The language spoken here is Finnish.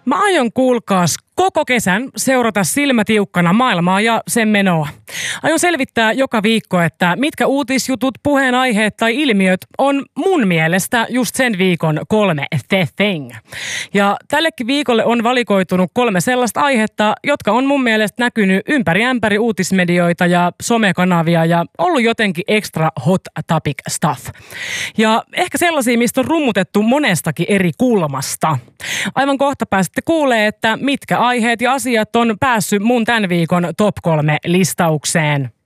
Mä aion kuulkaas koko kesän seurata silmätiukkana maailmaa ja sen menoa. Aion selvittää joka viikko, että mitkä uutisjutut, puheenaiheet tai ilmiöt on mun mielestä just sen viikon 3 the thing. Ja tällekin viikolle on valikoitunut 3 sellaista aihetta, jotka on mun mielestä näkynyt ympäri ämpäri uutismedioita ja somekanavia ja ollut jotenkin extra hot topic stuff. Ja ehkä sellaisia, mistä on rummutettu monestakin eri kulmasta. Aivan kohta pääsette kuulee, että mitkä aiheet ja asiat on päässyt mun tämän viikon top 3 listaukseen.